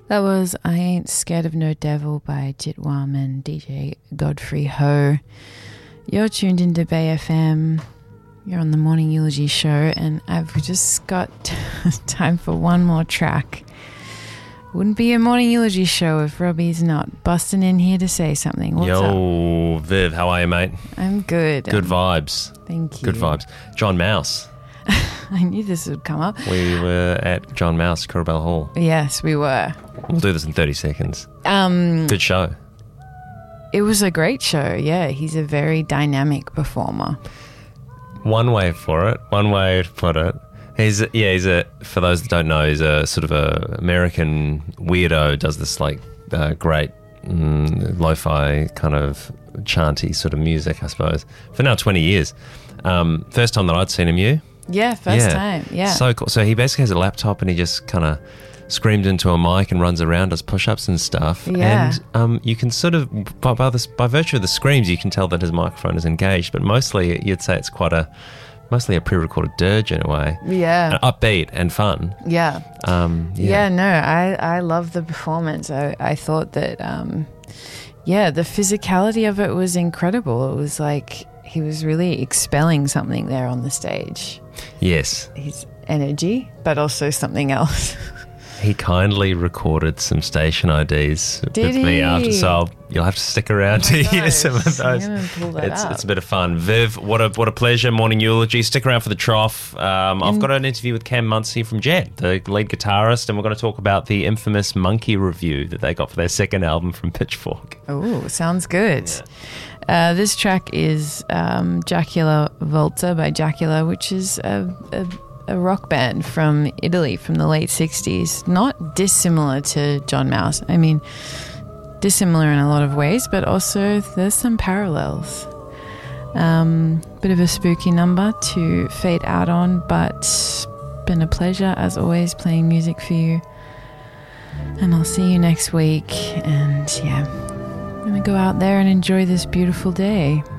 That was I Ain't Scared of No Devil by Jitwam and DJ Godfrey Ho. You're tuned into Bay FM. You're on the Morning Eulogy Show, and I've just got time for one more track. Wouldn't be a Morning Eulogy Show if Robbie's not busting in here to say something. What's up? Viv, how are you, mate? I'm good. Good vibes. Thank you. Good vibes. John Mouse. I knew this would come up. We were at John Mouse, Kurrabell Hall. Yes, we were. We'll do this in 30 seconds. Good show. It was a great show, yeah. He's a very dynamic performer. One way to put it. He's for those that don't know, he's a sort of a American weirdo, does this like great lo-fi kind of chanty sort of music, I suppose, for now 20 years. First time that I'd seen him, Yeah, first time, yeah. So cool. So he basically has a laptop and he just kind of screamed into a mic and runs around, does push-ups and stuff. Yeah. And you can sort of, by virtue of the screams, you can tell that his microphone is engaged, but mostly you'd say it's mostly a pre-recorded dirge in a way. Yeah. Upbeat and fun. Yeah. I love the performance. I thought that, the physicality of it was incredible. It was like he was really expelling something there on the stage. Yes. His energy, but also something else. He kindly recorded some station IDs with me after, so you'll have to stick around to hear some of those. It's a bit of fun. Viv, what a pleasure. Morning Eulogy. Stick around for the trough. I've got an interview with Cam Muncie from Jet, the lead guitarist, and we're going to talk about the infamous Monkey review that they got for their second album from Pitchfork. Oh, sounds good. Yeah. This track is Jacula Volta by Jacula, which is a rock band from Italy from the late 60s, not dissimilar to John Mouse. I mean, dissimilar in a lot of ways, but also there's some parallels. Bit of a spooky number to fade out on, but been a pleasure as always playing music for you. And I'll see you next week. And I'm going to go out there and enjoy this beautiful day.